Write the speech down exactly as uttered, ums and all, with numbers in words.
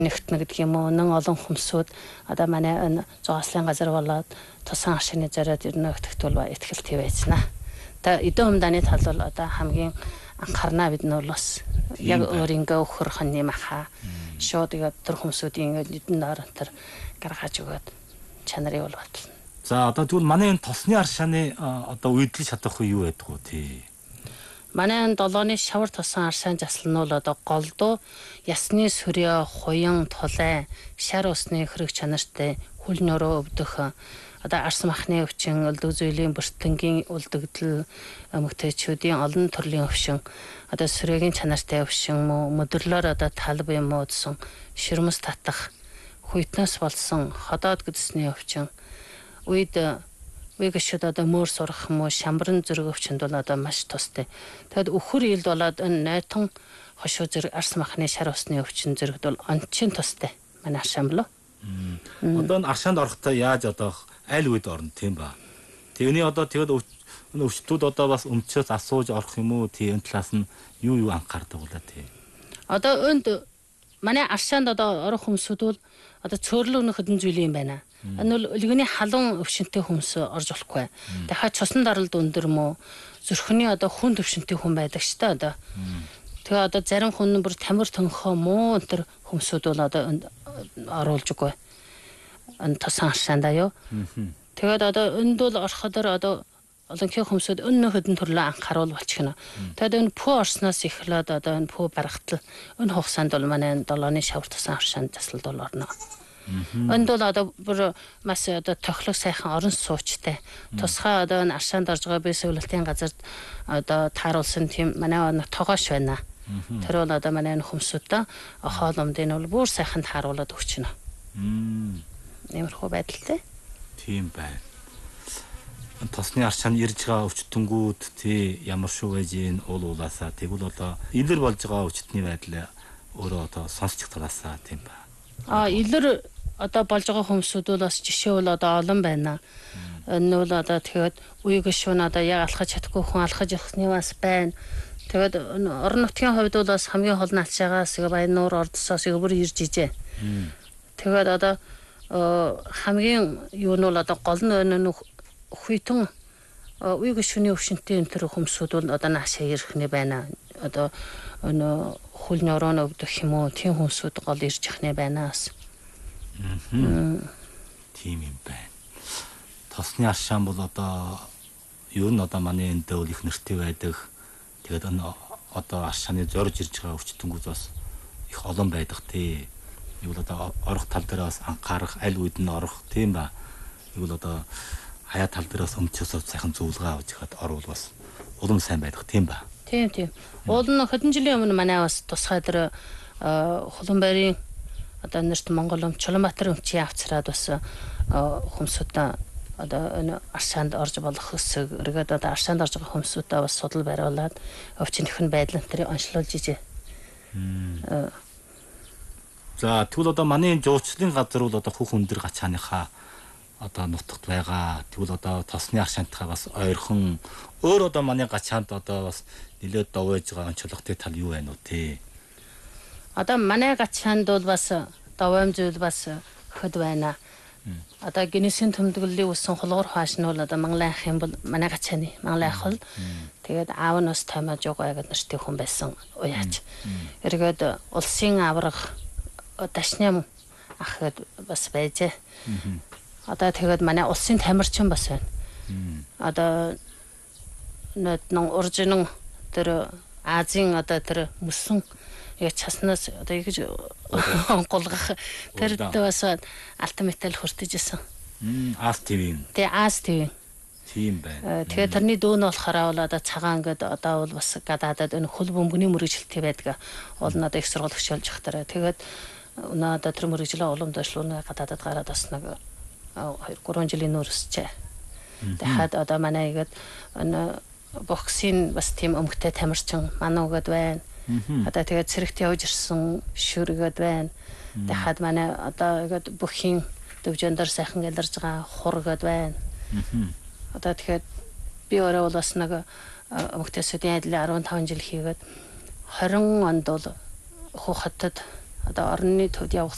нэгтнэ гэдэг юм уу, нэн олон хүмсүүд одоо манай энэ зоослын газар болоод тусан ашигны зориод ер нь өгтөгтөл ба ихтгэлтэй байцнаа. Тэгээ эдэн умдааны тал бол одоо хамгийн анхаарна бид нар бас яг өөрийнхөө өхөр хань маха шууд яг тэр хүмсүүдийн эдэн доор тэр гаргаж өгөөд чанарын бол батлна. За одоо тэгвэл манай энэ тосны аршааны одоо үйдлэж чадах юу байдаг вэ тий? Манай энэ долооны шавар тосон аршаан заслан нь бол одоо голдуу ясны сүрээ, хуян, тулай, шар усны хэрэг чанартай хүл нөрөө өвдөх одоо арс махны өвчин, өлдөг зүйлийн бүртгэнгийн үлдэгдэл эмэгтэйчүүдийн олон төрлийн өвчин, одоо сүрээгийн чанартай өвчин мө мөдөрлөөр одоо талб юм уудсан, ширмэс татах, хуйтнаас болсон ходоод гэдсний өвчин, үед Вэгшүүд одоо мөр сурах юм уу, шамбран зэрэг өвчнөд бол одоо маш тустай. Тэгэд өхөр илд болоод энэ нойтон хошуу зэрэг арс махны шар усны өвчин зэрэгд бол ончин тустай. Манай аршаан болоо. Одоо энэ аршаанд орохдоо яаж одоо аль үед орно тийм ба. Тэвний одоо тэгэд өвчтүүд одоо бас өмчөөс асууж орох юм уу, тийм талаас нь юу юу анхаардаг болоо тий. Одоо өнд манай аршаанд одоо орох хүмүүсүүд бол одоо цөөрлөг хөдөн зүйлийн юм байна. Энэ бол өлгөний халуун өвчнөтэй хүмүүс орж болохгүй. Дахиад цусан даралд өндөр мө зүрхний одоо хүн өвчнөтэй хүн байдаг ч та одоо. Тэгээ одоо зарим хүн бүр тамир төнхөө муу тэр хүмүүсүүд бол одоо оруулж үгүй. Энэ тосан аршаандаа юу. Тэгээд одоо энд бол ороход одоо олонхын хүмүүсүүд өнөө хөдөн төрлөө анхааруул болчихно. Тэгээд энэ пүү орсноос эхлээд одоо энэ пүү баргатал энэ хугацаанд бол манай долооны шавар тосан аршаанд заслалд бол орно. Энд бол одоо бүр маш одоо тохилог сайхан орон суучтай. Тусгай одоо энэ аршаанд орж байгаа бие сувлалтын газарт одоо тааруулсан тийм манай нэг тогоош байна. Тэр бол одоо манай энэ хүмүүсүүдээ хоол умдын бол бүр сайхан тааруулаад өгчнө. Нэмэрхүү байдалтай. Тийм байна. Тосны аршаанд ирж байгаа өвчтөнгүүд тий ямар шүү гэж энэ уул уулаасаа тэгвэл одоо илэр болж байгаа өвчтний байдал өөрөө одоо сонсч тараасаа тийм ба. А илэр одоо болж байгаа хүмүүсүүд бол бас жишээ бол одоо олон байна. Энэ бол одоо тэгээд үеиг шүүн одоо яг алхаж чадахгүй хүн алхаж явахны бас байна. Тэгээд орон нутгийн хувьд бол бас хамгийн хол наачаагаас Баяннуур ордсоос өөр ирж ижээ. Тэгээд одоо хамгийн юу нь бол одоо гол нь хүйтэн үеиг шүүний өвчнөтэй энэ төр хүмүүсүүд бол одоо наашаа ирэхнэ байна. Одоо өнөө хөл нөрөө өвдөх юм уу тийм хүмүүсүүд гол ирж яхнэ байнаас. Тийм юм байна. Тосны аршаан бол одоо юу н одоо манай энэ дэвэл их нэртэй байдаг. Тэгээд одоо аршааны зорж ирж байгаа өвчтөнгүүд бас их олон байдаг тий. Юу л одоо орох тал дээр бас анхаарах, аль үед нь орох тийм ба. Юу л одоо хаяа тал дээр бас өмчөөсөө сайхан зөвлөгөө авч хаад орвол бас улам сайн байдаг тийм ба. Тийм тийм. Уул нь хэдэн жилийн өмнө манай бас тусгай дээр Хуланбайрын одоо нэрт Монгол өмч Чулуунбаатар өмчийн авцраад бас хүмүүсүүд одоо энэ аршаанд орж болох хэсэг эргээд одоо аршаанд орж байгаа хүмүүсүүдээ бас судал бариулаад өвчнөх нь байдал энэ онцлуулж ижээ. За тэгвэл одоо манай жуулчлалын газар бол одоо хөх өндөр гачааныхаа одоо нутагт байгаа. Тэгвэл одоо тосны аршаантайгаа бас ойрхон өөр одоо манай гачаанд одоо бас нэлээд довж байгаа онцлогтой тал юу байна уу тий? Одоо манай гачаанд бол бас довоом зүйл бас хөд байна. Одоо гинесийн төмдөглөлийн үсэн хулгуур хааш нь бол одоо Манглайх юм бол манай гачааны Манглайх бол тэгээд аав нь бас томоож байгаа гэдэг нэртэй хүн байсан уяач. Эргээд улсын аврах дашны ах гэд бас байжээ. Одоо тэгээд манай улсын тамирчин бас байна. Одоо нэг уржин тэр Азийн одоо тэр мөсөн яг часнаас одоо ингэж онголгох тэр бас алтан металл хүртэж исэн. Аас твийн. Тэ аас твийн. Тийм байна. Тэгээд тэрний дүү нь болохоор бол одоо цагаан ингээд одоо бол бас гадаадад энэ хөл бөмбөний мөрөгжилтэй байдаг. Уул нь одоо их сургууль өчөөлж явахтараа. Тэгээд өнөө одоо тэр мөрөгжлөө уламжлуулна гадаадад гараад бас нэг хоёр гурван жилийн нөрсчээ. Дахиад одоо манай игээд энэ боксийн бас тийм өмгтэй тамирчин мануугаад байна. Одоо тэгээд цэрэгт явж ирсэн шүргээд байна. Дахиад манай одоо игээд бүхийн дөвжөндөр сайхан гэлэрж байгаа хургээд байна. Одоо тэгэхээр би өөрөө бас нэг өмгтэй сүдийн адил арван таван жил хийгээд хорин онд бол хуу хотод одоо орны төвд явах